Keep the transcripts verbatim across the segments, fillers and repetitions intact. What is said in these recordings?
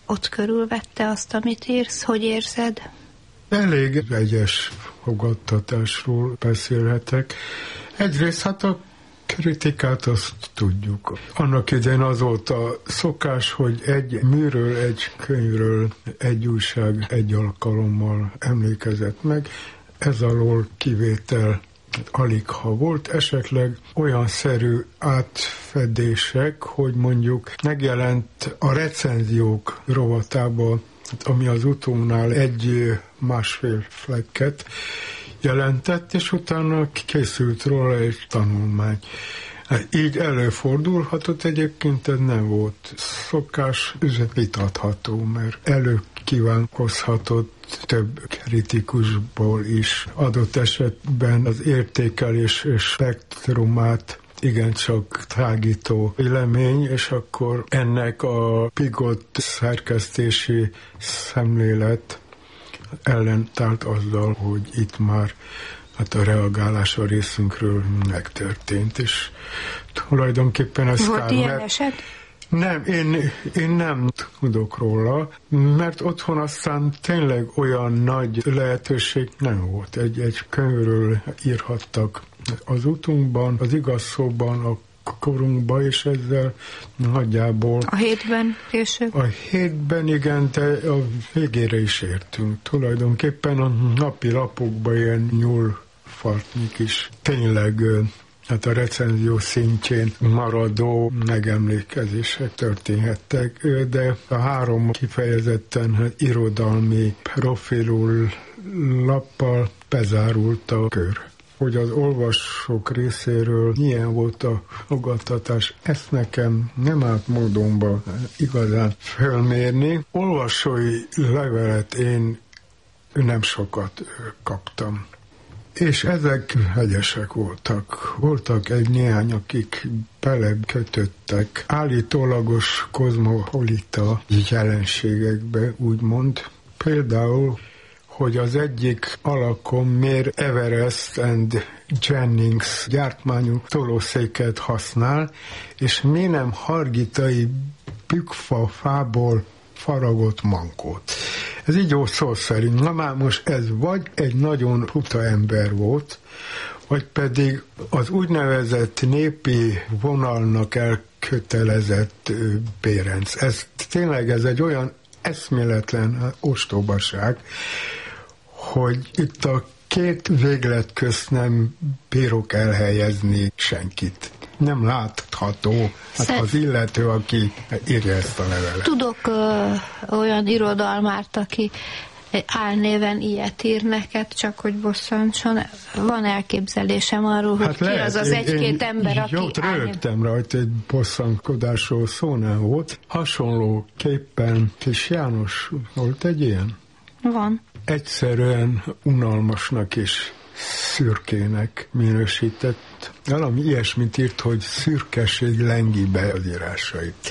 ott körülvette azt, amit írsz? Hogy érzed? Elég vegyes fogadtatásról beszélhetek. Egyrészt hát a kritikát azt tudjuk. Annak idején az volt a szokás, hogy egy műről, egy könyvről egy újság egy alkalommal emlékezett meg. Ez alól kivétel alig ha volt, esetleg olyan szerű átfedések, hogy mondjuk megjelent a recenziók rovatában, ami az utónál egy másfél flekket jelentett, és utána készült róla egy tanulmány. Így előfordulhatott, egyébként ez nem volt szokás, ez vitatható, mert előkívánkozhatott több kritikusból is adott esetben az értékelés spektrumát igencsak tágító vélemény, és akkor ennek a bigott szerkesztési szemlélet ellentált azzal, hogy itt már hát a reagálás a részünkről megtörtént, és tulajdonképpen ez volt kár, ilyen mert eset? Nem, én, én nem tudok róla, mert otthon aztán tényleg olyan nagy lehetőség nem volt. Egy, egy könyvről írhattak az utunkban, az igaz szóban, a korunkban, és ezzel nagyjából... A hétben később? A hétben igen, de a végére is értünk. Tulajdonképpen a napi lapokban ilyen nyúlfartnyik is tényleg... Hát a recenzió szintjén maradó megemlékezések történhettek, de a három kifejezetten irodalmi profilú lappal bezárult a kör. Hogy az olvasók részéről milyen volt a fogadtatás, ezt nekem nem állt módonba igazán felmérni. Olvasói levelet én nem sokat kaptam. És ezek hegyesek voltak. Voltak egy néhány, akik belekötöttek állítólagos kozmopolita jelenségekbe, úgymond. Például, hogy az egyik alakon miért Everest and Jennings gyártmányú tolószéket használ, és mi nem hargitai bükkfa fából faragott mankót. Ez így jó szó szerint. Na már most ez vagy egy nagyon buta ember volt, vagy pedig az úgynevezett népi vonalnak elkötelezett Bérenc. Ez tényleg ez egy olyan eszméletlen ostobaság, hogy itt a két véglet közt nem bírok elhelyezni senkit. Nem látható hát az illető, aki írja ezt a levelet. Tudok ö, olyan irodalmárt, aki álnéven ilyet ír neked, csak hogy bosszantson. Van elképzelésem arról, hát hogy lehet, ki az az egy-két ember, aki... Jót rögtem rajta, egy bosszankodásról szó nem volt. Hasonlóképpen Kis János volt egy ilyen? Van. Egyszerűen unalmasnak és szürkének minősített. Valami ilyesmit írt, hogy szürkeség lengi be az írásait.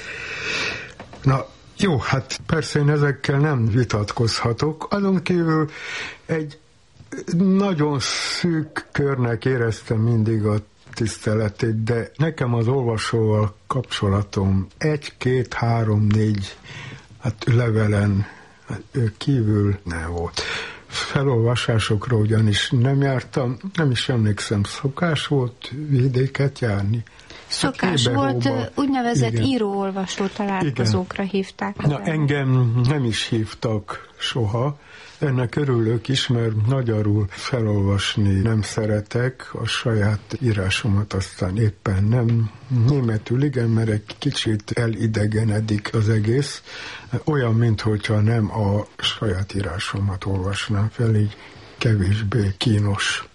Na, jó, hát persze én ezekkel nem vitatkozhatok. Azon kívül egy nagyon szűk körnek éreztem mindig a tiszteletét, de nekem az olvasóval kapcsolatom egy, két, három, négy hát levelen kívül nem volt. Felolvasásokra ugyanis nem jártam, nem is emlékszem, szokás volt vidéket járni. Szokás volt, úgynevezett író-olvasó találkozókra igen. hívták. Na, engem nem is hívtak soha, ennek örülök is, mert magyarul felolvasni nem szeretek, a saját írásomat aztán éppen nem. Németül igen, mert egy kicsit elidegenedik az egész, olyan, minthogyha nem a saját írásomat olvasnám fel, így kevésbé kínos.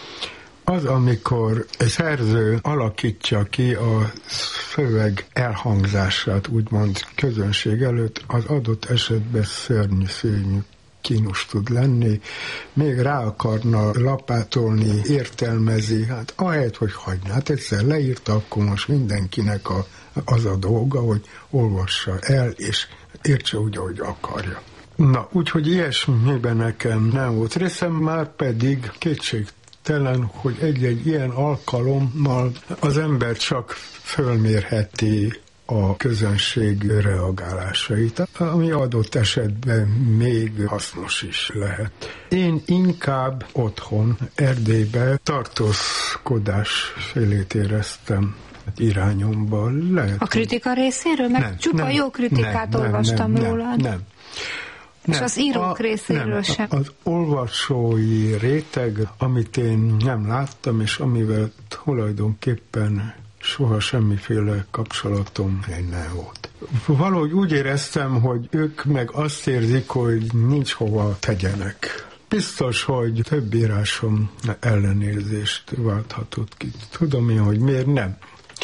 Az, amikor egy szerző alakítja ki a szöveg elhangzását, úgymond közönség előtt, az adott esetben szörnyű, szörnyű kínos tud lenni, még rá akarna lapátolni, értelmezi, hát ahelyett, hogy hagyná, hát egyszer leírta, akkor most mindenkinek a, az a dolga, hogy olvassa el, és értse úgy, ahogy akarja. Na, úgyhogy ilyesmiben nekem nem volt részem, már pedig kétségtelen, hogy egy-egy ilyen alkalommal az ember csak fölmérheti a közönség reagálásait, ami adott esetben még hasznos is lehet. Én inkább otthon, Erdélybe tartózkodás félét éreztem irányomban. Lehet, a kritika részéről? Meg nem, csupa nem, jó kritikát nem, olvastam nem, rólad. Nem, nem. És Nem, az írók a, részéről nem, sem. Az olvasói réteg, amit én nem láttam, és amivel tulajdonképpen soha semmiféle kapcsolatom nem volt. Valahogy úgy éreztem, hogy ők meg azt érzik, hogy nincs hova tegyenek. Biztos, hogy több írásom ellenérzést válthatott ki. Tudom én, hogy miért nem.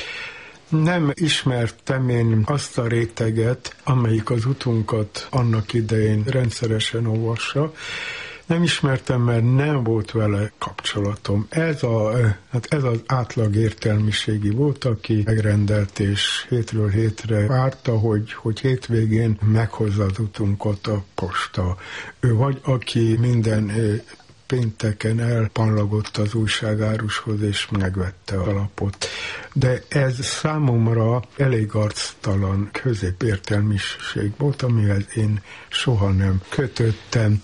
Nem ismertem én azt a réteget, amelyik az utunkat annak idején rendszeresen olvassa. Nem ismertem, mert nem volt vele kapcsolatom. Ez, a, hát ez az átlag értelmiségi volt, aki megrendelt és hétről hétre várta, hogy, hogy hétvégén meghozza az utunkat a posta. Ő vagy, aki minden pénteken elpanlagott az újságárushoz, és megvette a lapot. De ez számomra elég arctalan középértelmiség volt, amihez én soha nem kötöttem.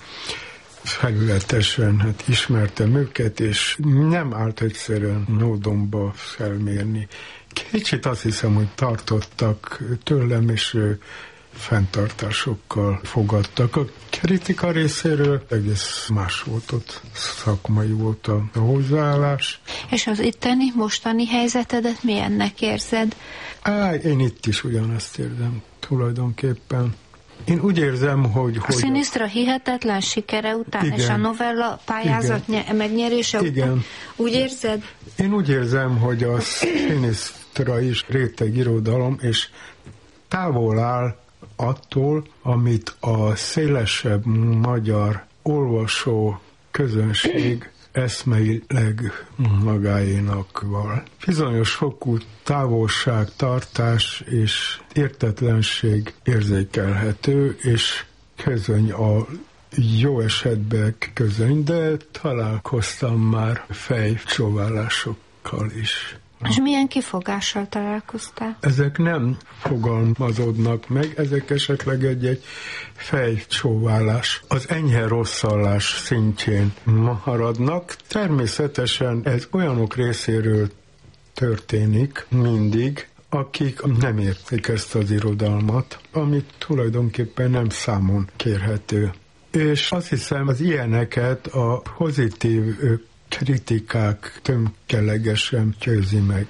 Felületesen hát ismertem őket, és nem állt egyszerűen módonba felmérni. Kicsit azt hiszem, hogy tartottak tőlem, és fenntartásokkal fogadtak. A kritika részéről egész más volt ott, szakmai volt a hozzáállás. És az itteni, mostani helyzetedet milyennek érzed? Á, én itt is ugyanazt érzem tulajdonképpen. Én úgy érzem, hogy... A hogy Szinisztra hihetetlen sikere után, igen, és a novella pályázat igen, megnyerése igen, után, úgy érzed? Én úgy érzem, hogy a Szinisztra is réteg irodalom, és távol áll attól, amit a szélesebb magyar olvasó közönség eszmeileg magáénak val. Bizonyos fokú távolságtartás és értetlenség érzékelhető, és közöny a jó esetben közöny, de találkoztam már fejcsóválásokkal is. És milyen kifogással találkoztál? Ezek nem fogalmazódnak meg, ezek esetleg egy-egy fejcsóválás. Az enyhe rosszallás szintjén maradnak. Természetesen ez olyanok részéről történik mindig, akik nem értik ezt az irodalmat, amit tulajdonképpen nem számon kérhető. És azt hiszem, az ilyeneket a pozitív kritikák tömkelegesen győzi meg.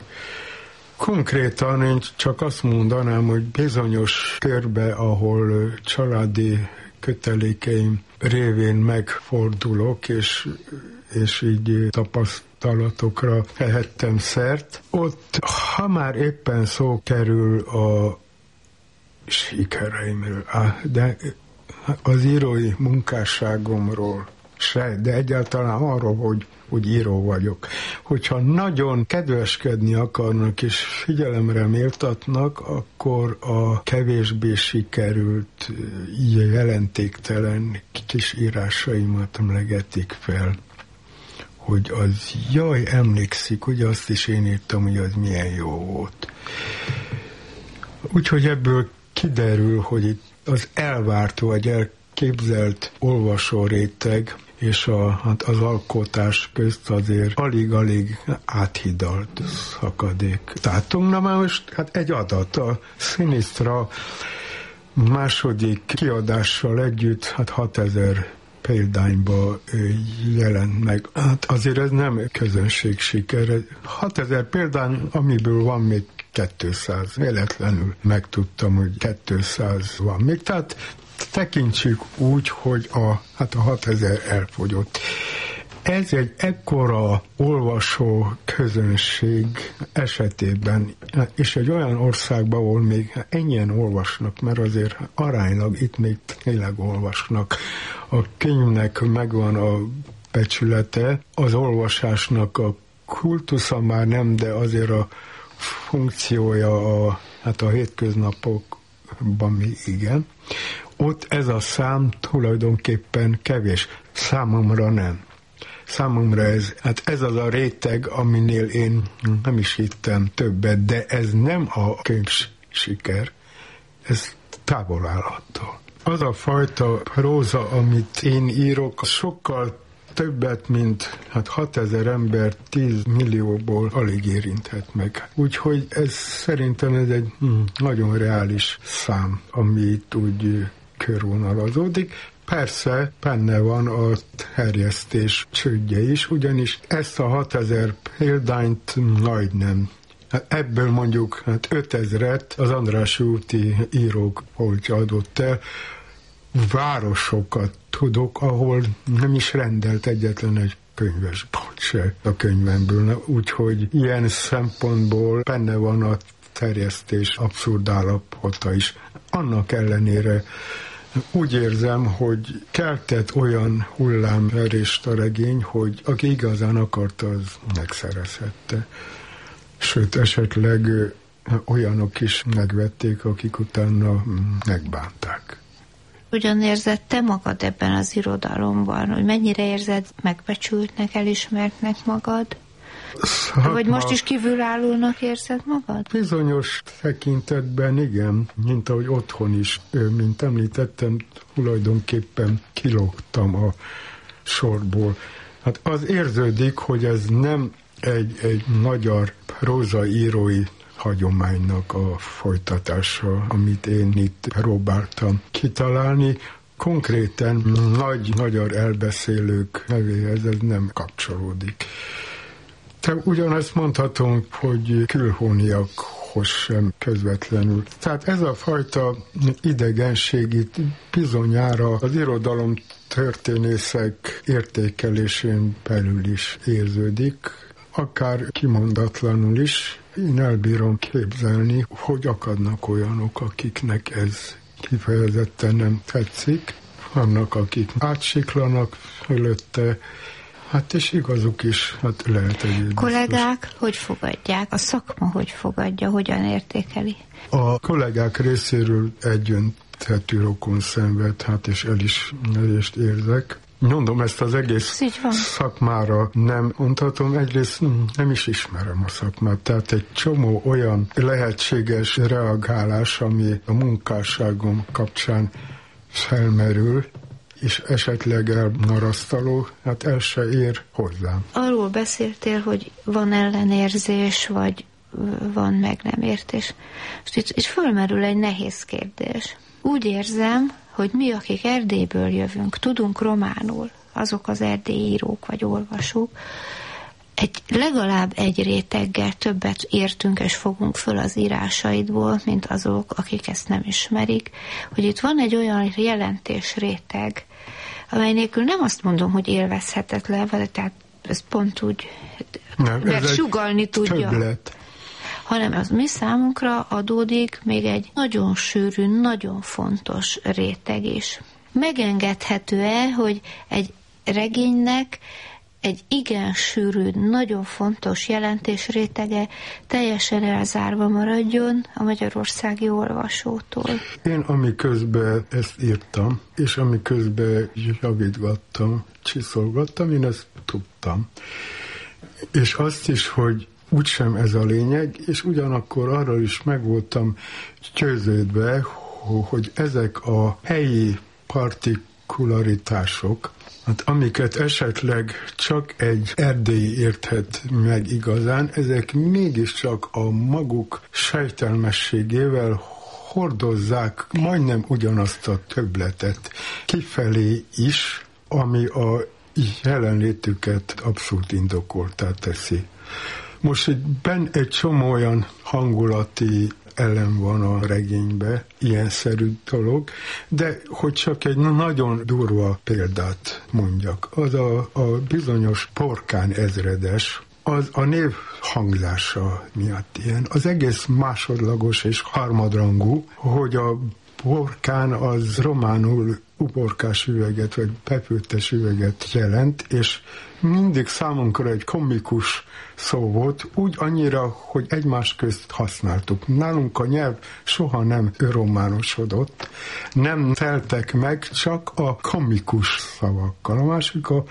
Konkrétan én csak azt mondanám, hogy bizonyos körbe, ahol családi kötelékeim révén megfordulok, és, és így tapasztalatokra tehettem szert, ott, ha már éppen szó kerül a sikereimről, de az írói munkásságomról se, de egyáltalán arról, hogy, hogy író vagyok. Hogyha nagyon kedveskedni akarnak és figyelemre méltatnak, akkor a kevésbé sikerült, jelentéktelen kis írásaimat emlegetik fel, hogy az, jaj, emlékszik, ugye azt is én írtam, hogy az milyen jó volt. Úgyhogy ebből kiderül, hogy itt az elvárt vagy elképzelt olvasóréteg és a, hát az alkotás közt azért alig-alig áthidalt szakadék. Tehát na már most hát egy adat, a Szinisztra második kiadással együtt hát hatezer példányba jelent meg. Hát azért ez nem közönség siker. hatezer példány, amiből van még kétszáz. Véletlenül megtudtam, hogy kétszáz van még. Tehát tekintsük úgy, hogy a, hát a hatezer elfogyott. Ez egy ekkora olvasó közönség esetében, és egy olyan országban, ahol még ennyien olvasnak, mert azért aránylag itt még tényleg olvasnak. A könyvnek megvan a becsülete, az olvasásnak a kultusza már nem, de azért a funkciója a, hát a hétköznapokban mi igen. Ott ez a szám tulajdonképpen kevés. Számomra nem. Számomra ez, hát ez az a réteg, aminél én nem is hittem többet, de ez nem a könyv siker, ez távol áll attól. Az a fajta próza, amit én írok, sokkal többet, mint hát hatezer ember tíz millióból alig érinthet meg. Úgyhogy ez szerintem ez egy hm, nagyon reális szám, amit úgy körvonalazódik. Persze benne van a terjesztés csődje is, ugyanis ezt a hatezer példányt majdnem. Hát ebből mondjuk hát ötezret az Andrássy úti írók polcja adott el. Városokat tudok, ahol nem is rendelt egyetlen egy könyvesbolt se a könyvemből. Úgyhogy ilyen szempontból benne van a terjesztés abszurd állapota is. Annak ellenére úgy érzem, hogy keltett olyan hullámverést a regény, hogy aki igazán akarta, az megszerezhette. Sőt, esetleg olyanok is megvették, akik utána megbánták. Hogyan érzed te magad ebben az irodalomban? Hogy mennyire érzed megbecsültnek, elismertnek magad? Hát vagy most is kívülállónak érzed magad? Bizonyos tekintetben igen, mint ahogy otthon is, mint említettem, tulajdonképpen kilógtam a sorból. Hát az érződik, hogy ez nem egy, egy magyar prózaírói hagyománynak a folytatása, amit én itt próbáltam kitalálni. Konkrétan nagy magyar elbeszélők nevéhez ez nem kapcsolódik. De ugyanezt mondhatom, hogy külhóniakhoz sem közvetlenül. Tehát ez a fajta idegenség itt bizonyára az irodalom történészek értékelésén belül is érződik, akár kimondatlanul is. Én elbírom képzelni, hogy akadnak olyanok, akiknek ez kifejezetten nem tetszik. Vannak, akik átsiklanak fölötte, hát és igazuk is, hát lehet egy... Kollégák biztos. Hogy fogadják? A szakma hogy fogadja? Hogyan értékeli? A kollégák részéről egyöntetű rokon szenved, hát és elismerést érzek. Mondom, ezt az egész szakmára nem mondhatom, egyrészt nem is ismerem a szakmát, tehát egy csomó olyan lehetséges reagálás, ami a munkásságom kapcsán felmerül, és esetleg elmarasztaló, hát el se ér hozzám. Arról beszéltél, hogy van ellenérzés, vagy van meg nem értés. És itt, itt fölmerül egy nehéz kérdés. Úgy érzem, hogy mi, akik Erdélyből jövünk, tudunk románul, azok az erdélyi írók vagy olvasók, egy, legalább egy réteggel többet értünk és fogunk föl az írásaidból, mint azok, akik ezt nem ismerik, hogy itt van egy olyan jelentés réteg, amely nélkül nem azt mondom, hogy élvezhetetlen, de tehát ez pont úgy sugallni tudja. Többlet. Hanem az mi számunkra adódik még egy nagyon sűrű, nagyon fontos réteg is. Megengedhető-e, hogy egy regénynek egy igen sűrű, nagyon fontos jelentés rétege teljesen elzárva maradjon a magyarországi olvasótól? Én ami közben ezt írtam, és ami közben javítgattam, csiszolgattam, én ezt tudtam. És azt is, hogy úgysem ez a lényeg, és ugyanakkor arról is meg voltam győződve, hogy ezek a helyi partikularitások, hát amiket esetleg csak egy erdélyi érthet meg igazán, ezek mégiscsak a maguk sejtelmességével hordozzák majdnem ugyanazt a többletet kifelé is, ami a jelenlétüket abszolút indokoltá teszi. Most itt benn egy csomó olyan hangulati elem van a regényben, ilyenszerű dolog, de hogy csak egy nagyon durva példát mondjak, az a, a bizonyos Porkán ezredes, az a név hangzása miatt ilyen. Az egész másodlagos és harmadrangú, hogy a Porkán az románul uborkás üveget, vagy befőttes üveget jelent, és mindig számunkra egy komikus szó volt, úgy annyira, hogy egymás közt használtuk. Nálunk a nyelv soha nem románosodott, nem teltek meg csak a komikus szavakkal. A másik a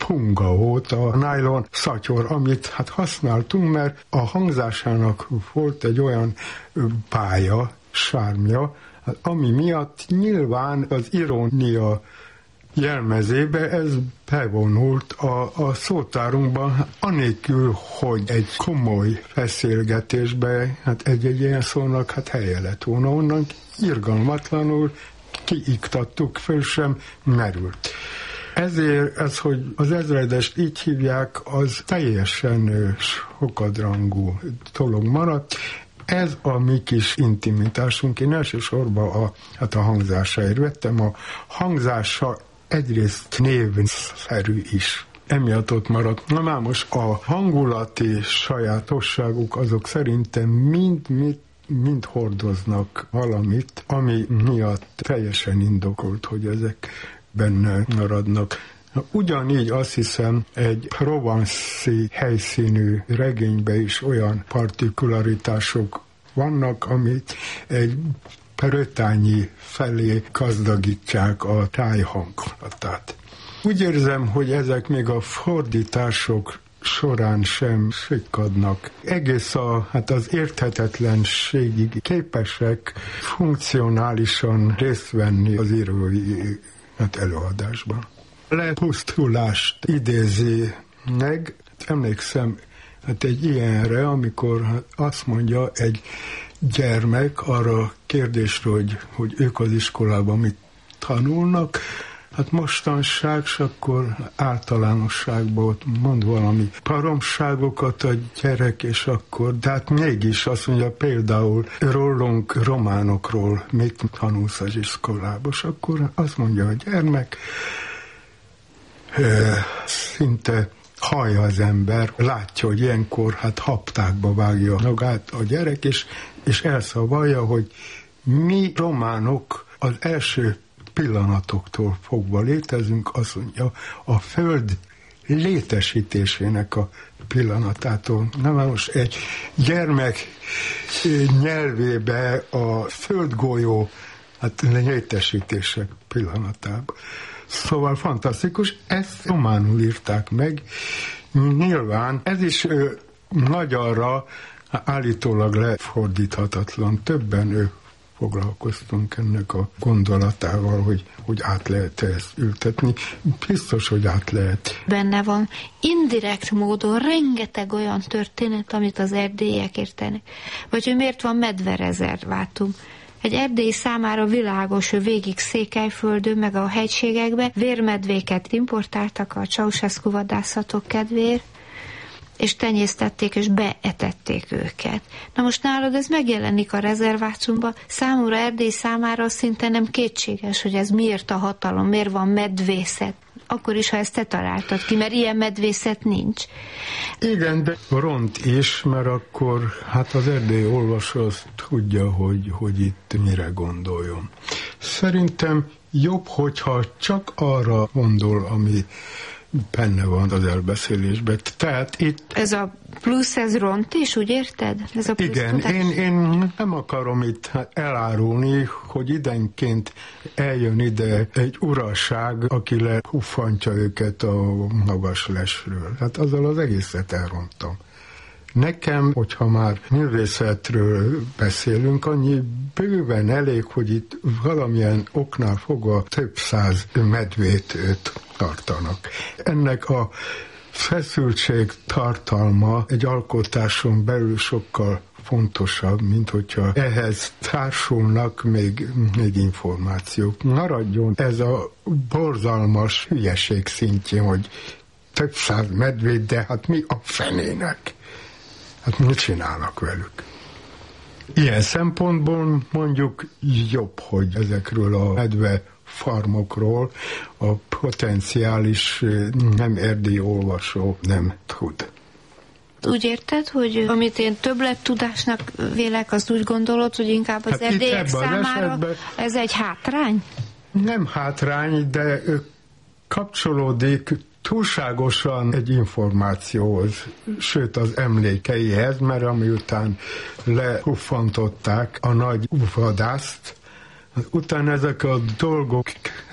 punga volt a nylon szatyor, amit hát használtunk, mert a hangzásának volt egy olyan pálya, sármja, ami miatt nyilván az irónia jelmezébe ez bevonult a, a szótárunkban, anélkül, hogy egy komoly beszélgetésbe, hát egy-egy ilyen szónak hát helye lett volna, onnan irgalmatlanul kiiktattuk, föl sem merült. Ezért ez, hogy az ezredest így hívják, az teljesen sokadrangú dolog maradt. Ez a mi kis intimitásunk. Én elsősorban a, hát a hangzásáért vettem. A hangzása egyrészt névszerű is. Emiatt ott maradt. Na már most a hangulati sajátosságuk azok szerintem mind, mind, mind hordoznak valamit, ami miatt teljesen indokolt, hogy ezek benne maradnak. Ugyanígy azt hiszem, egy Provence-i helyszínű regényben is olyan partikularitások vannak, amit egy brötányi felé gazdagítják a tájhangulatát. Úgy érzem, hogy ezek még a fordítások során sem sikkadnak. Egész a, hát az érthetetlenségig képesek funkcionálisan részt venni az írói hát előadásban. Lepusztulást idézi meg. Emlékszem hát egy ilyenre, amikor azt mondja egy gyermek arra a kérdésre, hogy, hogy ők az iskolában mit tanulnak, hát mostanság, s akkor általánosságban mond valami paromságokat a gyerek, és akkor, de hát mégis azt mondja például rólunk románokról mit tanulsz az iskolában, és akkor azt mondja a gyermek, szinte hallja az ember, látja, hogy ilyenkor hát haptákba vágja magát a gyerek, és, és elszavalja, hogy mi románok az első pillanatoktól fogva létezünk, azt mondja, a föld létesítésének a pillanatától. Na most egy gyermek nyelvébe a földgolyó hát létesítések pillanatában. Szóval fantasztikus, ezt románul írták meg. Nyilván ez is ö, magyarra állítólag lefordíthatatlan. Többen ő foglalkoztunk ennek a gondolatával, hogy, hogy át lehet ezt ültetni. Biztos, hogy át lehet. Benne van indirekt módon rengeteg olyan történet, amit az erdélyiek értenek. Vagy hogy miért van medverezervátum. Egy erdélyi számára világos, hogy végig Székelyföldön, meg a hegységekbe vérmedvéket importáltak a Ceausescu vadászatok kedvéért, és tenyésztették, és beetették őket. Na most nálad ez megjelenik a rezervátumban, számomra Erdély számára szinte nem kétséges, hogy ez miért a hatalom, miért van medvészet. Akkor is, ha ezt te találtad ki, mert ilyen medvészet nincs. Igen, de ront is, mert akkor hát az erdélyi olvasó azt tudja, hogy, hogy itt mire gondoljon. Szerintem jobb, hogyha csak arra gondol, ami benne van az elbeszélésben. Tehát itt... Ez a plusz, ez ront is, úgy érted? Ez a plusz igen, én, én nem akarom itt elárulni, hogy idenként eljön ide egy uraság, aki lehuffantja őket a magas lesről. Hát azzal az egészet elrontom. Nekem, hogyha már művészetről beszélünk, annyi bőven elég, hogy itt valamilyen oknál fogva több száz medvét tartanak. Ennek a feszültség tartalma egy alkotáson belül sokkal fontosabb, mint hogyha ehhez társulnak még, még információk. Maradjon ez a borzalmas hülyeség szintjén, hogy több száz medvét, de hát mi a fenének? Hát mit csinálnak velük? Ilyen szempontból mondjuk jobb, hogy ezekről a medve farmokról a potenciális nem erdélyi olvasó nem tud. Úgy érted, hogy amit én többlettudásnak vélek, azt úgy gondolod, hogy inkább az hát erdélyiek számára esetben ez egy hátrány? Nem hátrány, de kapcsolódik túlságosan egy információhoz, sőt az emlékeihez, mert amiután lehuffantották a nagy vadászt, Utána ezek a dolgok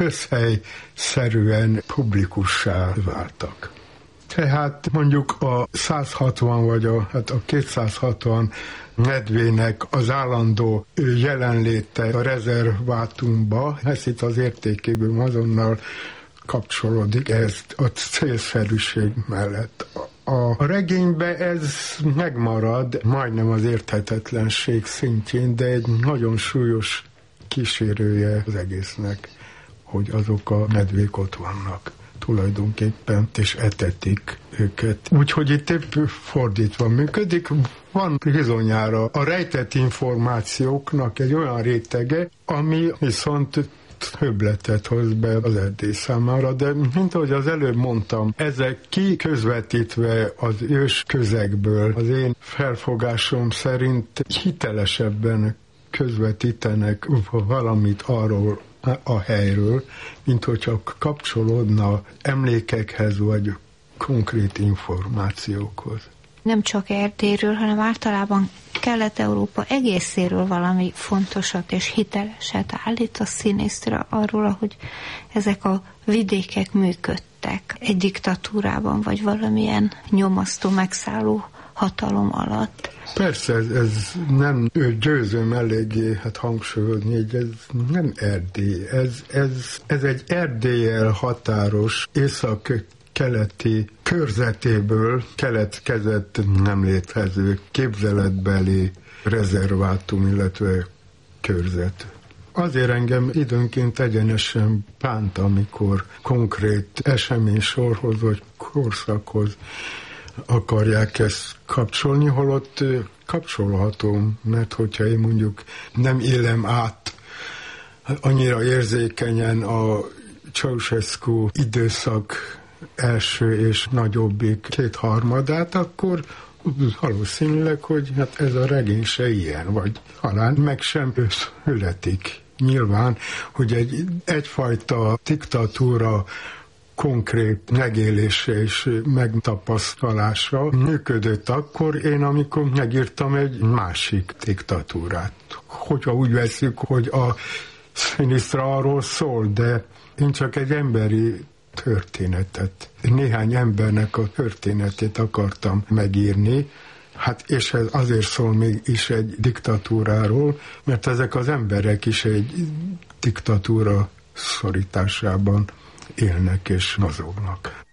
közhelyszerűen publikussá váltak. Tehát mondjuk a száz hatvan vagy a, hát a kétszázhatvan medvének az állandó jelenléte a rezervátumba, ez itt az értékéből azonnal kapcsolódik ezt a célszerűség mellett. A regényben ez megmarad, majdnem az érthetetlenség szintjén, de egy nagyon súlyos kísérője az egésznek, hogy azok a medvék ott vannak tulajdonképpen, és etetik őket. Úgyhogy itt épp fordítva működik. Van bizonyára a rejtett információknak egy olyan rétege, ami viszont többletet hoz be az Erdély számára, de mint ahogy az előbb mondtam, ezek ki közvetítve az ős közegből, az én felfogásom szerint hitelesebben közvetítenek valamit arról a helyről, mint hogyha kapcsolódna emlékekhez vagy konkrét információkhoz. Nem csak Erdélyről, hanem általában Kelet-Európa egészéről valami fontosat és hiteleset állít a színészre arról, ahogy ezek a vidékek működtek egy diktatúrában, vagy valamilyen nyomasztó, megszálló hatalom alatt. Persze, ez, ez nem győzöm eléggé hát hangsúlyozni, hogy ez nem Erdély, ez, ez, ez egy Erdéllyel határos észak-keleti körzetéből keletkezett nem létező képzeletbeli rezervátum, illetve körzet. Azért engem időnként egyenesen bánt, amikor konkrét eseménysorhoz vagy korszakhoz akarják ezt kapcsolni, holott kapcsolható, mert hogyha én mondjuk nem élem át annyira érzékenyen a Ceausescu időszak első és nagyobbik kétharmadát, akkor valószínűleg, hogy hát ez a regény se ilyen, vagy talán meg sem születik. Nyilván, hogy egy, egyfajta diktatúra konkrét megélése és megtapasztalása működött akkor, én amikor megírtam egy másik diktatúrát. Hogyha úgy veszik, hogy a Sinisztra arról szól, de én csak egy emberi történetet, néhány embernek a történetét akartam megírni, hát és ez azért szól még is egy diktatúráról, mert ezek az emberek is egy diktatúra szorításában élnek és mozognak.